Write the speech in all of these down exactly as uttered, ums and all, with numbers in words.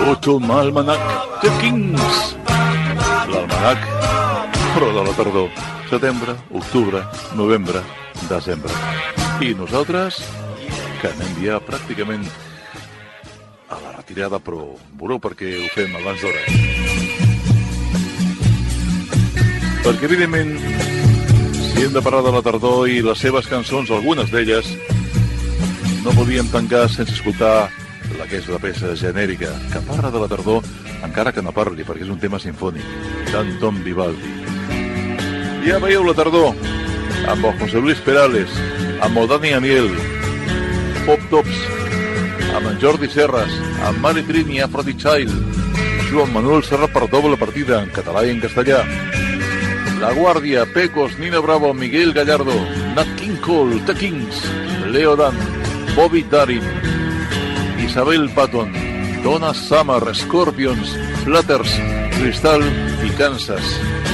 Autumn Almanac The Kings. L'almanac, però de la tardor. Setembre, octubre, novembre, desembre. I nosaltres, que anem ja pràcticament a la retirada, però veureu perquè ho fem abans d'hora. Perquè, evidentment, si hem de parlar de la tardor i les seves cançons, algunes d'elles, no podíem tancar sense escoltar la que és la peça genèrica, que parla de la tardor, encara que no parli, perquè és un tema sinfònic, d'Anton Vivaldi. Ja veieu la tardor, amb el José Luis Perales, amb el Dani Aniel, Pop Tops, amb en Jordi Serras, amb Mari Trini, Aphrodite Child, Joan Manuel Serra per doble partida, en català i en castellà, La Guàrdia, Pecos, Nina Bravo, Miguel Gallardo, Nat King Cole, The Kings, Leo Dan, Bobby Darin, Isabel Patton, Donna Summer, Scorpions, Flutters, Crystal i Kansas.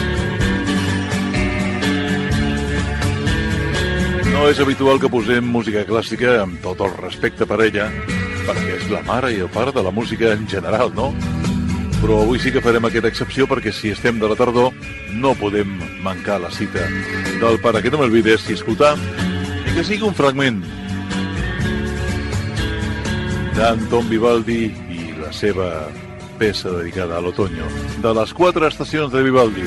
No és habitual que posem música clàssica amb tot el respecte per ella, perquè és la mare i el pare de la música en general, no? Però avui sí que farem aquesta excepció perquè si estem de la tardor no podem mancar la cita del Para que no m'olvides i escoltar, i que sigui un fragment d'Anton Vivaldi i la seva peça dedicada a l'otoño, de les quatre estacions de Vivaldi.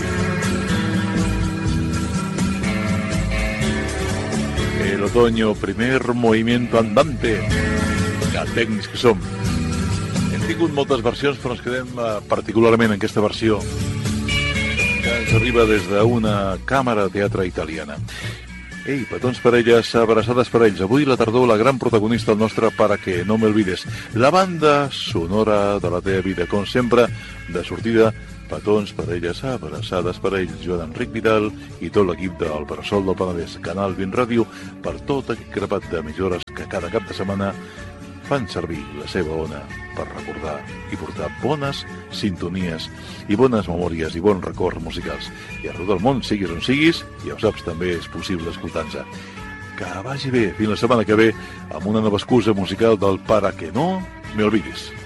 El otoño, primer movimiento andante, que tècnics que som. Hem tingut moltes versions, però ens quedem particularment en aquesta versió que ens arriba des d'una càmera de teatre italiana. Ei, petons per elles, abraçades per ells. Avui la tardor, la gran protagonista del nostre Para que no m'olvides. La banda sonora de la teva vida, com sempre, de sortida, petons per elles, abraçades per ells. Joan Enric Vidal i tot l'equip del Bressol del Penedès, Canal vint Ràdio, per tot aquest grapat d'emissores que cada cap de setmana fan servir la seva ona per recordar i portar bones sintonies i bones memòries i bons records musicals. I a tot el món, siguis on siguis, ja ho saps, també és possible escoltar-nos. Que vagi bé, fins la setmana que ve, amb una nova excusa musical del Para que no me olvides.